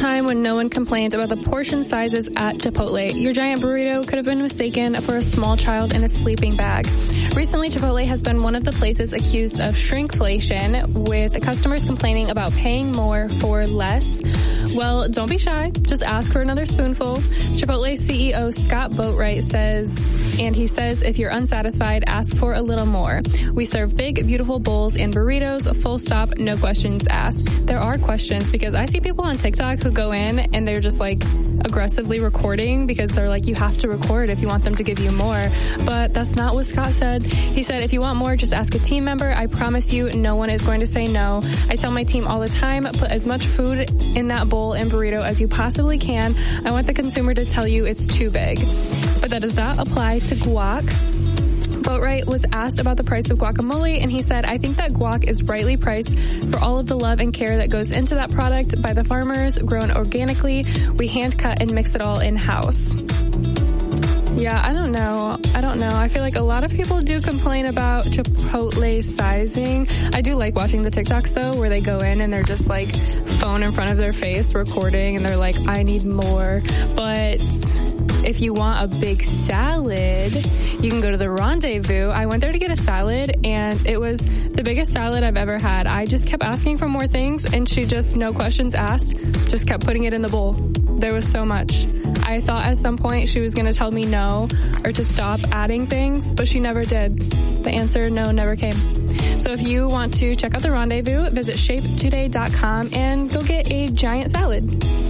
time when no one complained about the portion sizes at Chipotle. Your giant burrito could have been mistaken for a small child in a sleeping bag. Recently, Chipotle has been one of the places accused of shrinkflation, with customers complaining about paying more for less. Well, don't be shy. Just ask for another spoonful. Chipotle CEO Scott Boatwright says, if you're unsatisfied, ask for a little more. We serve big, beautiful bowls and burritos, full stop, no questions asked. There are questions because I see people on TikTok who go in and they're just like aggressively recording because they're like, you have to record if you want them to give you more. But that's not what Scott said. He said, if you want more, just ask a team member. I promise you, no one is going to say no. I tell my team all the time, put as much food in that bowl and burrito as you possibly can. I want the consumer to tell you it's too big. But that does not apply to guac. Boatwright was asked about the price of guacamole, and he said, I think that guac is rightly priced for all of the love and care that goes into that product by the farmers, grown organically. We hand cut and mix it all in-house. Yeah, I don't know. I feel like a lot of people do complain about Chipotle sizing. I do like watching the TikToks, though, where they go in and they're just like phone in front of their face recording, and they're like, I need more. But if you want a big salad, you can go to the Rendezvous. I went there to get a salad, and it was the biggest salad I've ever had. I just kept asking for more things, and she just, no questions asked, just kept putting it in the bowl. There was so much. I thought at some point she was going to tell me no or to stop adding things, but she never did. The answer, no, never came. So if you want to check out the Rendezvous, visit shapetoday.com and go get a giant salad.